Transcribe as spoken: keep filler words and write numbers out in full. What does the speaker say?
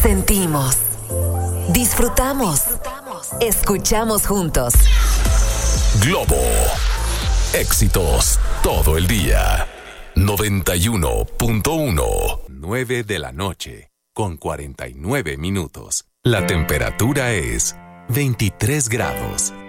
Sentimos, disfrutamos, escuchamos juntos. Globo, éxitos todo el día. noventa y uno punto uno. nueve de la noche, con cuarenta y nueve minutos. La temperatura es veintitrés grados.